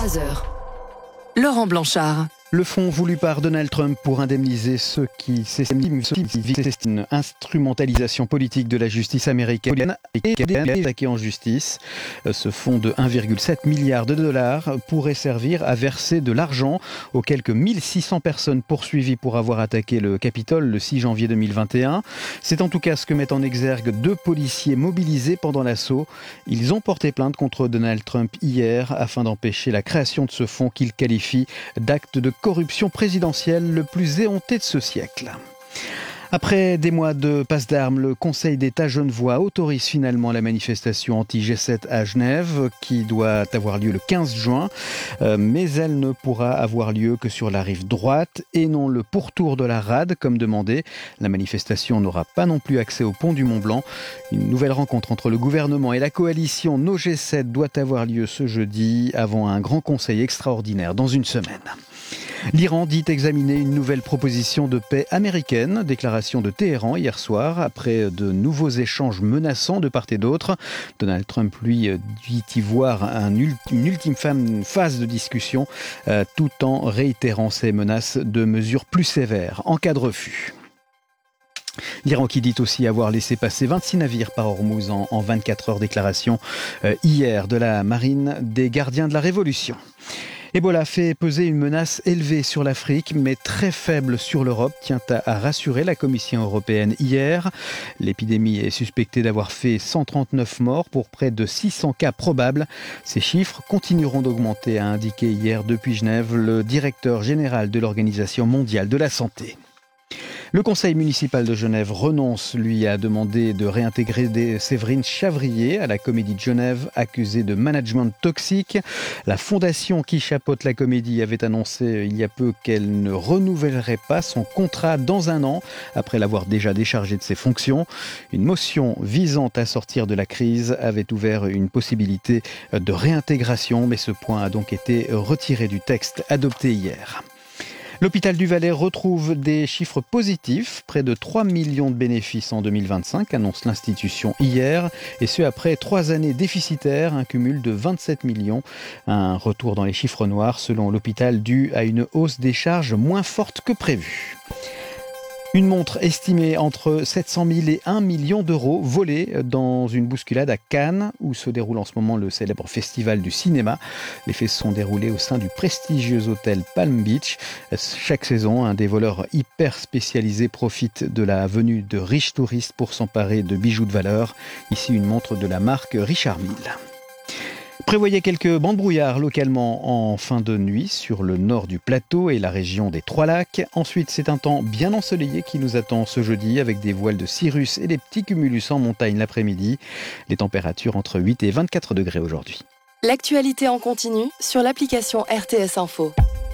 23h. Laurent Blanchard. Le fonds voulu par Donald Trump pour indemniser ceux qui s'estiment une instrumentalisation politique de la justice américaine est attaqué en justice. Ce fonds de 1,7 milliard de dollars pourrait servir à verser de l'argent aux quelques 1600 personnes poursuivies pour avoir attaqué le Capitole le 6 janvier 2021. C'est en tout cas ce que mettent en exergue 2 policiers mobilisés pendant l'assaut. Ils ont porté plainte contre Donald Trump hier afin d'empêcher la création de ce fonds qu'ils qualifient d'acte de corruption présidentielle le plus éhonté de ce siècle. Après des mois de passe d'armes, le Conseil d'État genevois autorise finalement la manifestation anti-G7 à Genève qui doit avoir lieu le 15 juin. Mais elle ne pourra avoir lieu que sur la rive droite et non le pourtour de la rade comme demandé. La manifestation n'aura pas non plus accès au pont du Mont-Blanc. Une nouvelle rencontre entre le gouvernement et la coalition No G7 doit avoir lieu ce jeudi avant un grand conseil extraordinaire dans une semaine. L'Iran dit examiner une nouvelle proposition de paix américaine, déclaration de Téhéran hier soir, après de nouveaux échanges menaçants de part et d'autre. Donald Trump, lui, dit y voir une ultime phase de discussion, tout en réitérant ses menaces de mesures plus sévères en cas de refus. L'Iran qui dit aussi avoir laissé passer 26 navires par Hormuz en 24 heures, déclaration hier de la marine des gardiens de la Révolution. Ebola fait peser une menace élevée sur l'Afrique, mais très faible sur l'Europe, tient à rassurer la Commission européenne hier. L'épidémie est suspectée d'avoir fait 139 morts pour près de 600 cas probables. Ces chiffres continueront d'augmenter, a indiqué hier depuis Genève le directeur général de l'Organisation mondiale de la santé. Le conseil municipal de Genève renonce, lui, à demander de réintégrer Séverine Chavrier à la Comédie de Genève, accusée de management toxique. La fondation qui chapeaute la Comédie avait annoncé il y a peu qu'elle ne renouvellerait pas son contrat dans un an, après l'avoir déjà déchargé de ses fonctions. Une motion visant à sortir de la crise avait ouvert une possibilité de réintégration, mais ce point a donc été retiré du texte adopté hier. L'hôpital du Valais retrouve des chiffres positifs, près de 3 millions de bénéfices en 2025, annonce l'institution hier, et ce après 3 années déficitaires, un cumul de 27 millions. Un retour dans les chiffres noirs selon l'hôpital dû à une hausse des charges moins forte que prévu. Une montre estimée entre 700 000 et 1 million d'euros volée dans une bousculade à Cannes, où se déroule en ce moment le célèbre festival du cinéma. Les faits se sont déroulés au sein du prestigieux hôtel Palm Beach. Chaque saison, des voleurs hyper spécialisés profitent de la venue de riches touristes pour s'emparer de bijoux de valeur. Ici, une montre de la marque Richard Mille. Prévoyez quelques bancs de brouillard localement en fin de nuit sur le nord du plateau et la région des Trois-Lacs. Ensuite, c'est un temps bien ensoleillé qui nous attend ce jeudi avec des voiles de cirrus et des petits cumulus en montagne l'après-midi. Les températures entre 8 et 24 degrés aujourd'hui. L'actualité en continu sur l'application RTS Info.